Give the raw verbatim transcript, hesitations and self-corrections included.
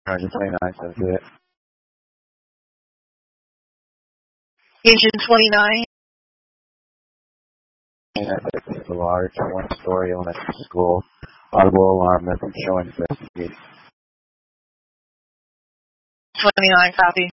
Engine twenty-nine says it. Engine twenty-nine. It's a large one-story elementary school. Audible alarm message showing investigate. twenty-nine, copy.